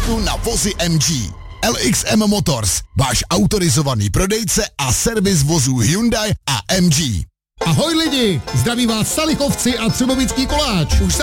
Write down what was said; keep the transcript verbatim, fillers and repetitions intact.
cestu na vozy M G. L X M Motors, váš autorizovaný prodejce a servis vozů Hyundai a M G. Ahoj lidi, zdraví vás Salichovci a Třebovický koláč. Už